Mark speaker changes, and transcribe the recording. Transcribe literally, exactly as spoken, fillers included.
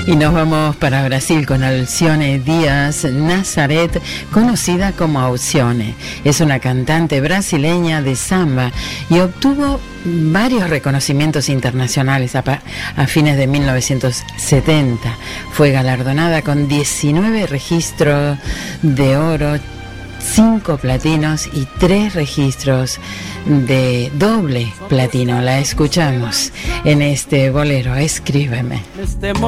Speaker 1: Y nos vamos para Brasil con Alcione Díaz Nazaret, conocida como Alcione. Es una cantante brasileña de samba y obtuvo varios reconocimientos internacionales a, a fines de mil novecientos setenta. Fue galardonada con diecinueve registros de oro, cinco platinos y tres registros de doble platino. La escuchamos en este bolero, Escríbeme.